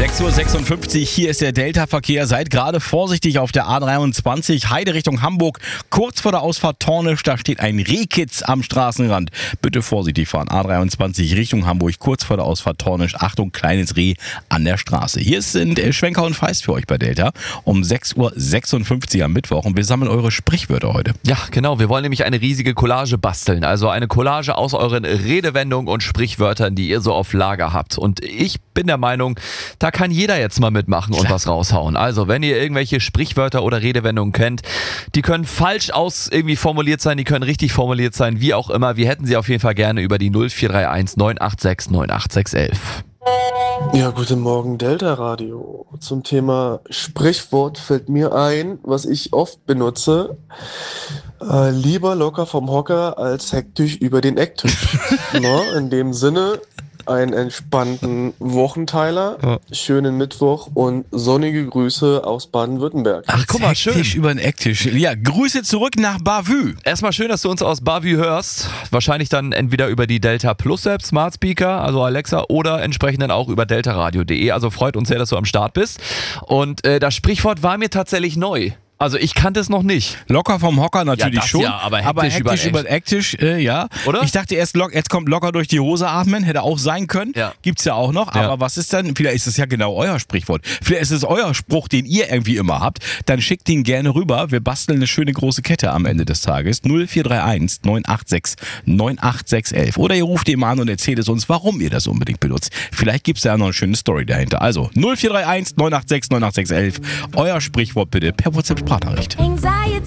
6:56 Uhr, hier ist der Delta-Verkehr. Seid gerade vorsichtig auf der A23 Heide Richtung Hamburg. Kurz vor der Ausfahrt Tornisch, da steht ein Rehkitz am Straßenrand. Bitte vorsichtig fahren. A23 Richtung Hamburg, kurz vor der Ausfahrt Tornisch. Achtung, kleines Reh an der Straße. Hier sind Schwenker und Feist für euch bei Delta um 6:56 Uhr am Mittwoch und wir sammeln eure Sprichwörter heute. Ja, genau. Wir wollen nämlich eine riesige Collage basteln. Also eine Collage aus euren Redewendungen und Sprichwörtern, die ihr so auf Lager habt. Und ich bin der Meinung, da kann jeder jetzt mal mitmachen und was raushauen. Also, wenn ihr irgendwelche Sprichwörter oder Redewendungen kennt, die können falsch irgendwie formuliert sein, die können richtig formuliert sein, wie auch immer. Wir hätten sie auf jeden Fall gerne über die 0431 986 98611. Ja, guten Morgen, Delta Radio. Zum Thema Sprichwort fällt mir ein, was ich oft benutze. Lieber locker vom Hocker als hektisch über den Ecktisch. Na, in dem Sinne, einen entspannten Wochenteiler, schönen Mittwoch und sonnige Grüße aus Baden-Württemberg. Ach, guck mal, schön. Über den Ecktisch. Ja, Grüße zurück nach Bavü. Erstmal schön, dass du uns aus Bavü hörst. Wahrscheinlich dann entweder über die Delta Plus App, Smart Speaker, also Alexa, oder entsprechend dann auch über deltaradio.de. Also freut uns sehr, dass du am Start bist. Und das Sprichwort war mir tatsächlich neu. Also ich kannte es noch nicht. Locker vom Hocker natürlich schon, ja, aber hektisch über den Ecktisch, ja. Oder? Ich dachte erst, jetzt kommt locker durch die Hose atmen, hätte auch sein können. Ja. Gibt's ja auch noch, aber was ist dann, vielleicht ist es ja genau euer Sprichwort. Vielleicht ist es euer Spruch, den ihr irgendwie immer habt. Dann schickt ihn gerne rüber. Wir basteln eine schöne große Kette am Ende des Tages. 0431 986 98611. Oder ihr ruft ihn an und erzählt es uns, warum ihr das unbedingt benutzt. Vielleicht gibt's ja noch eine schöne Story dahinter. Also 0431 986 98611. Euer Sprichwort bitte per WhatsApp-Sprachnachricht.